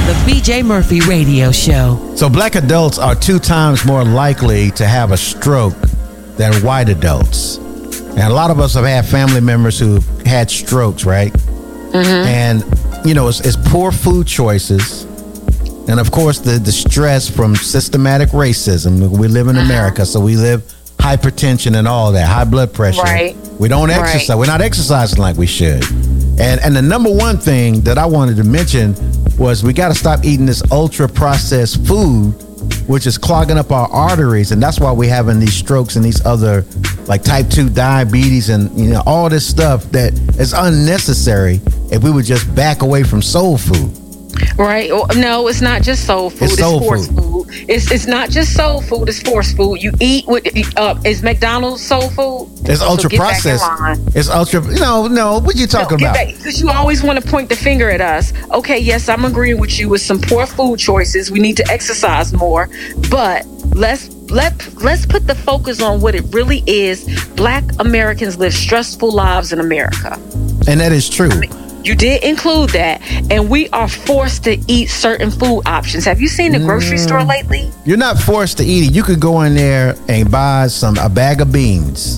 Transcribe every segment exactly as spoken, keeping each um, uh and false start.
The B J Murphy Radio Show. So black adults are two times more likely to have a stroke than white adults. And a lot of us have had family members who've had strokes, right? Mm-hmm. And, you know, it's, it's poor food choices. And, of course, the, the stress from systematic racism. We live in uh-huh. America, so we live hypertension and all that, high blood pressure. Right. We don't exercise. Right. We're not exercising like we should. And and the number one thing that I wanted to mention was we got to stop eating this ultra processed food, which is clogging up our arteries, and that's why we're having these strokes and these other like type two diabetes and you know all this stuff that is unnecessary if we would just back away from soul food. Right. No, it's not just soul food. It's, it's soul forced food. food. It's it's not just soul food. It's forced food. You eat with uh, is McDonald's soul food? It's ultra so processed. It's ultra. No, no. What are you talking no, about? Because you always want to point the finger at us. Okay, yes, I'm agreeing with you with some poor food choices. We need to exercise more, but let's let let's put the focus on what it really is. Black Americans live stressful lives in America, and that is true. I mean, you did include that, and we are forced to eat certain food options. Have you seen the grocery mm, store lately? You're not forced to eat it. You could go in there and buy some a bag of beans,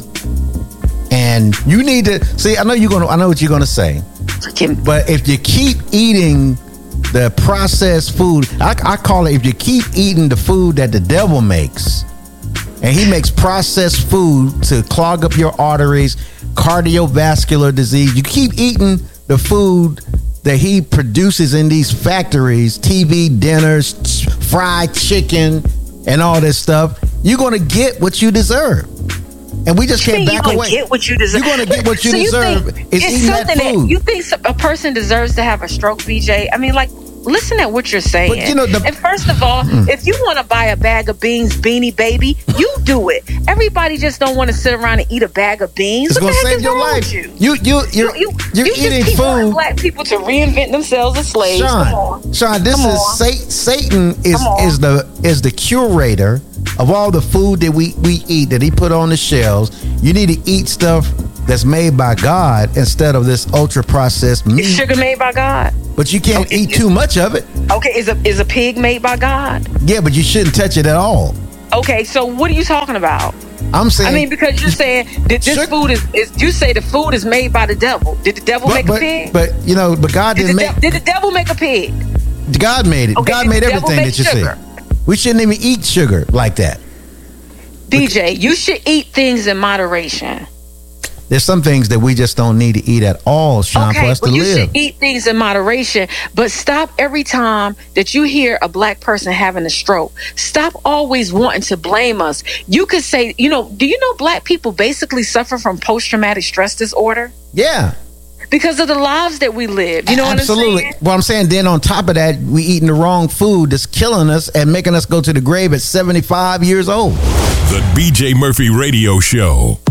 and you need to see. I know you're gonna. I know what you're gonna say, but if you keep eating the processed food, I, I call it. If you keep eating the food that the devil makes, and he makes processed food to clog up your arteries, cardiovascular disease. You keep eating the food that he produces in these factories, T V dinners, fried chicken, and all this stuff, you're going to get what you deserve. And we just can't back away. Get what you deserve. You're going to get what you so deserve. You is it's eating something that food. That you think a person deserves to have a stroke, B J? I mean, like, listen at what you're saying. But, you know, the, and first of all, mm. if you want to buy a bag of beans, Beanie Baby, you do it. Everybody just don't want to sit around and eat a bag of beans. It's what going to the heck save is your wrong life. With you? You, you, you're, you, you, you're you eating just keep food. Black people to reinvent themselves as slaves. Sean, Come on. Sean, this Come is on. Sa- Satan is is the is the curator of all the food that we, we eat that he put on the shelves. You need to eat stuff that's made by God instead of this ultra processed meat. Is sugar made by God? But you can't okay, eat too much of it. Okay, is a is a pig made by God? Yeah, but you shouldn't touch it at all. Okay, so what are you talking about? I'm saying, I mean, because you're saying that this sugar, food is, is you say the food is made by the devil. Did the devil but, make but, a pig? But you know, but God did didn't the make. De- did the devil make a pig? God made it. Okay, God made everything that you sugar? see. We shouldn't even eat sugar like that. D J, you should eat things in moderation. There's some things that we just don't need to eat at all, Sean, okay, for us to well, you live. should eat things in moderation, but stop every time that you hear a black person having a stroke. Stop always wanting to blame us. You could say, you know, do you know black people basically suffer from post-traumatic stress disorder? Yeah. Because of the lives that we live. You know Absolutely. what I'm saying? Well, I'm saying then on top of that, we eating the wrong food that's killing us and making us go to the grave at seventy-five years old. The B J Murphy Radio Show.